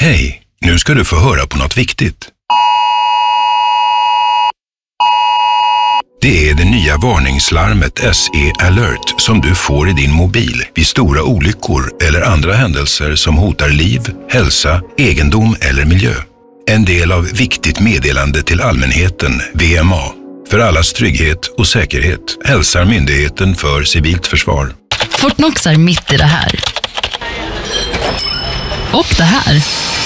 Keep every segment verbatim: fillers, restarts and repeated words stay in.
Hej, nu ska du få höra på något viktigt. Det är det nya varningslarmet S E Alert som du får i din mobil vid stora olyckor eller andra händelser som hotar liv, hälsa, egendom eller miljö. En del av viktigt meddelande till allmänheten, V M A. För allas trygghet och säkerhet hälsar Myndigheten för civilt försvar. Fortnox är mitt i det här. Och det här.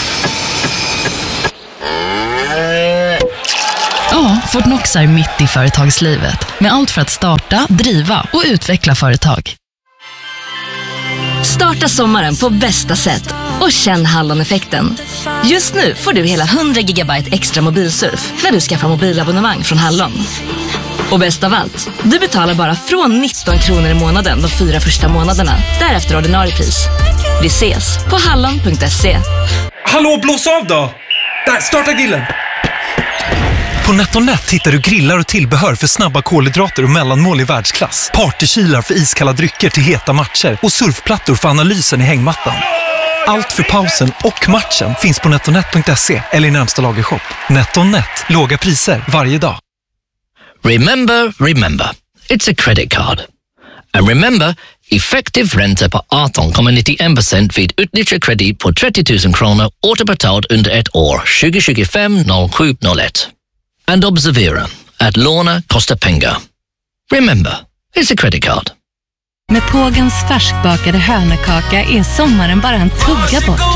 Ja, Fortnox är mitt i företagslivet. Med allt för att starta, driva och utveckla företag. Starta sommaren på bästa sätt och känn Hallon-effekten. Just nu får du hela hundra gigabyte extra mobilsurf när du skaffar mobilabonnemang från Hallon. Och bäst av allt, du betalar bara från nitton kronor i månaden de fyra första månaderna. Därefter ordinarie pris. Vi ses på hallon punkt se. Hallå, blås av då! Där, starta grillen! På NetOnNet hittar du grillar och tillbehör för snabba kolhydrater och mellanmål i världsklass. Partykylar för iskalla drycker till heta matcher och surfplattor för analysen i hängmattan. Allt för pausen och matchen finns på netonet punkt se eller i närmsta lagershop. NetOnNet, låga priser varje dag. Remember, remember, it's a credit card. And remember, effektiv ränta på arton komma nittiofem procent vid utnyttjad kredit på trettio tusen kronor återbetalt under ett år tjugo tjugofem noll sju noll ett. And observera att låna kostar pengar. Remember, it's a credit card. Med Pågens färskbakade hönökaka är sommaren bara en tugga bort.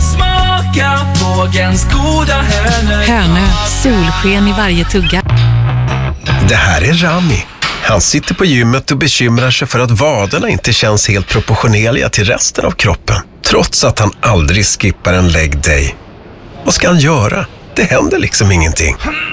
Hönö, solsken i varje tugga. Det här är Rami. Han sitter på gymmet och bekymrar sig för att vaderna inte känns helt proportionerliga till resten av kroppen. Trots att han aldrig skippar en leg day. Vad ska han göra? Det händer liksom ingenting.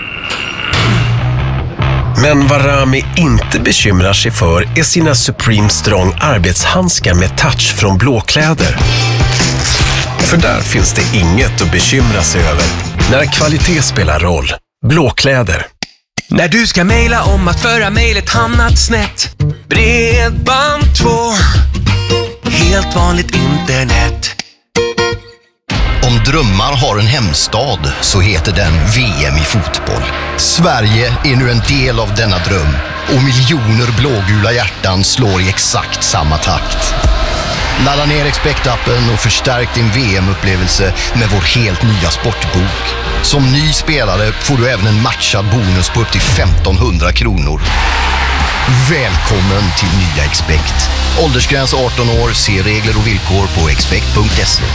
Men vad Rami inte bekymrar sig för är sina Supreme Strong arbetshandskar med touch från Blåkläder. För där finns det inget att bekymra sig över när kvalitet spelar roll. Blåkläder. När du ska mejla om att föra mejlet hamnat snett. Bredband två. Helt vanligt internet. Om drömmar har en hemstad så heter den V M i fotboll. Sverige är nu en del av denna dröm och miljoner blågula hjärtan slår i exakt samma takt. Ladda ner Expect-appen och förstärk din V M-upplevelse med vår helt nya sportbok. Som ny spelare får du även en matchad bonus på upp till femtonhundra kronor. Välkommen till nya Expect. Åldersgräns arton år, se regler och villkor på expect punkt se.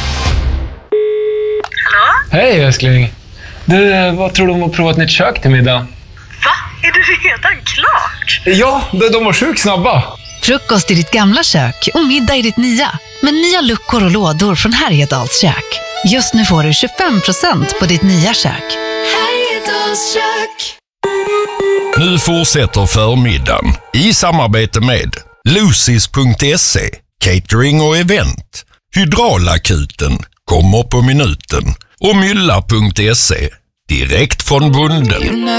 Hej älskling. Du, vad tror du om att prova ett nytt kök till middag? Va? Är det redan klart? Ja, de var sjukt snabba. Frukost i ditt gamla kök och middag i ditt nya. Med nya luckor och lådor från Härjedals kök. Just nu får du tjugofem procent på ditt nya kök. Härjedals kök. Nu fortsätter förmiddagen i samarbete med Lucis punkt se, catering och event. Hydraulakuten kommer på minuten och mylla punkt se, direkt från bunden.